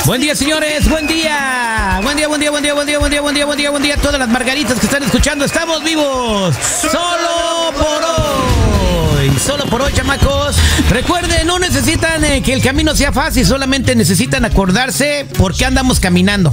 Buen día, señores, buen día. Buen día a todas las margaritas que están escuchando. Estamos vivos. Solo por hoy, chamacos. Recuerden, no necesitan que el camino sea fácil, solamente necesitan acordarse por qué andamos caminando.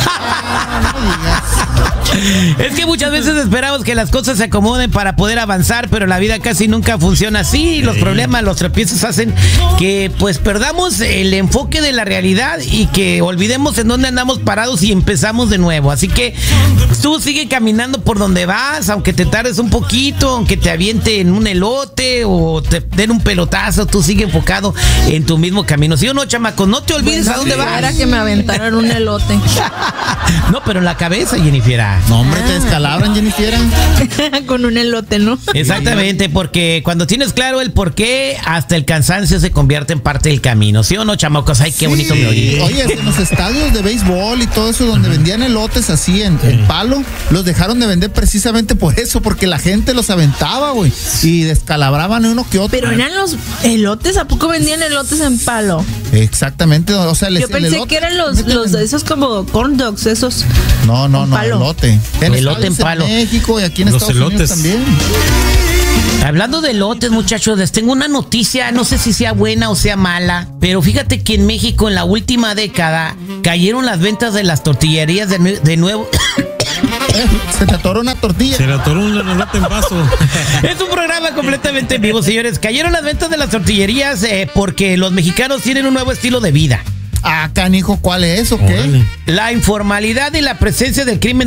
Es que muchas veces esperamos que las cosas se acomoden para poder avanzar, pero la vida casi nunca funciona así. Los problemas, los tropiezos hacen que pues perdamos el enfoque de la realidad y que olvidemos en dónde andamos parados y empezamos de nuevo. Así que tú sigue caminando por donde vas, aunque te tardes un poquito, aunque te avienten un elote o te den un pelotazo, tú sigue enfocado en tu mismo camino. ¿Sí o no, chamacos? No te olvides a dónde vas. Era que me aventaran un elote. No, pero en la cabeza, Jennifer. No, hombre, te descalabran, Jennifer. Con un elote, ¿no? Exactamente, porque cuando tienes claro el porqué, hasta el cansancio se convierte en parte del camino. ¿Sí o no, chamacos? Ay, qué bonito me oí. Oye, en los estadios de béisbol y todo eso, donde vendían elotes así en palo, los dejaron de vender precisamente por eso, porque la gente los aventaba, güey, y descalabraban uno que otro. Pero eran los elotes, ¿a poco vendían elotes en palo? Exactamente, o sea, yo pensé que eran los esos como corn dogs, esos. No, elote. Elote en palo. En México y aquí en Estados Unidos también. Hablando de elotes, muchachos, les tengo una noticia, no sé si sea buena o sea mala, pero fíjate que en México en la última década cayeron las ventas de las tortillerías de nuevo. Se te atoró una tortilla. Se le atoró un elote en vaso. Es un programa completamente en vivo, señores. Cayeron las ventas de las tortillerías porque los mexicanos tienen un nuevo estilo de vida. Ah, canijo, ¿cuál es o qué? La informalidad y la presencia del crimen